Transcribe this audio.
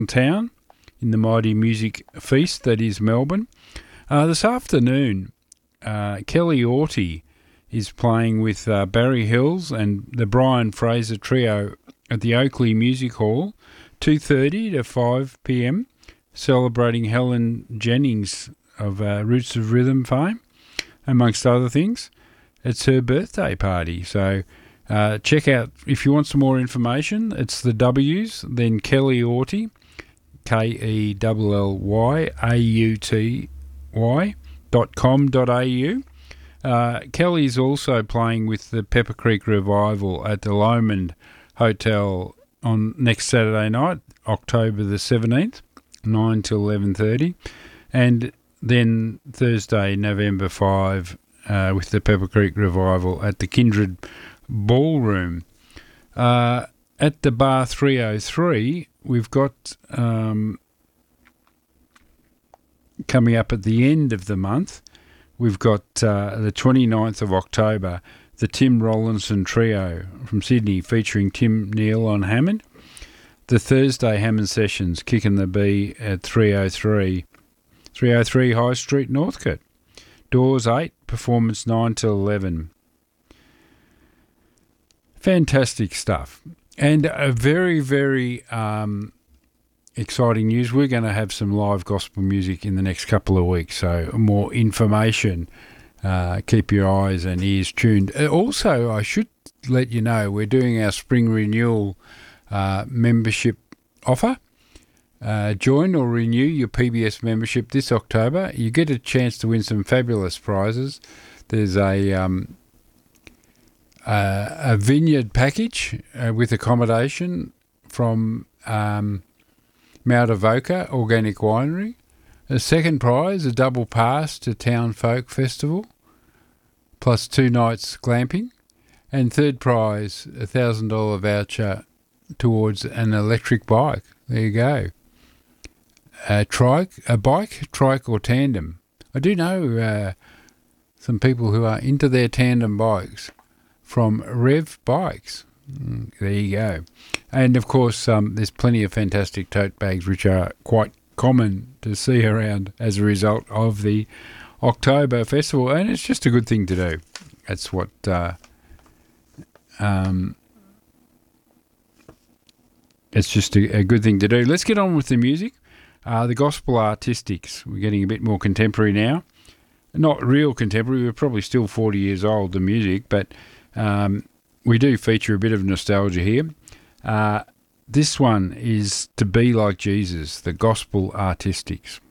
town in the mighty music feast that is Melbourne. This afternoon, Kelly Orty is playing with Barry Hills and the Brian Fraser Trio at the Oakley Music Hall, 2:30 to 5 p.m, celebrating Helen Jennings of Roots of Rhythm fame, amongst other things. It's her birthday party, so check out, if you want some more information, it's the W's, then Kelly Orty, KELLYAUTY.com.au. Kelly's also playing with the Pepper Creek Revival at the Lomond Hotel on next Saturday night, October the 17th, 9 till 11:30, and then Thursday, November 5, with the Pepper Creek Revival at the Kindred Ballroom. At the Bar 303, we've got coming up at the end of the month, we've got the 29th of October, the Tim Rollinson Trio from Sydney featuring Tim Neal on Hammond. The Thursday Hammond Sessions, Kicking the Bee at 303 High Street, Northcote. Doors 8, performance 9 till 11. Fantastic stuff. And a very, very exciting news. We're going to have some live gospel music in the next couple of weeks, so more information. Keep your eyes and ears tuned. Also, I should let you know, we're doing our spring renewal membership offer. Join or renew your PBS membership this October. You get a chance to win some fabulous prizes. There's a vineyard package with accommodation from Mount Avoca Organic Winery. A second prize, a double pass to Town Folk Festival, plus 2 nights glamping. And third prize, a $1,000 voucher towards an electric bike. There you go. A bike, trike or tandem. I do know some people who are into their tandem bikes from Rev Bikes. There you go. And of course, there's plenty of fantastic tote bags which are quite common to see around as a result of the October Festival, and it's just a good thing to do. That's what it's just a good thing to do. Let's get on with the music. The Gospel Artistics. We're getting a bit more contemporary now. Not real contemporary. We're probably still 40 years old, the music, but we do feature a bit of nostalgia here. This one is To Be Like Jesus, the Gospel Artistics.